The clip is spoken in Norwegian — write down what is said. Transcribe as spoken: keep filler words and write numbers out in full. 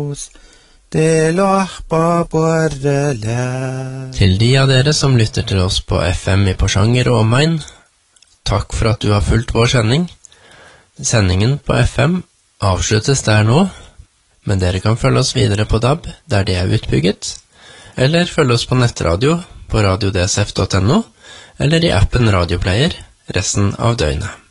Paulus, del og ahbab warrela. Til de av dere som lytter til oss på F M i Porsanger og omegn, takk for at du har fulgt vår sending. Sendingen på F M avsluttes der nå, men dere kan følge oss videre på D A B, der det er utbygget, eller følge oss på nettradio på radio d s f punktum n o, eller i appen Radioplayer resten av døgnet.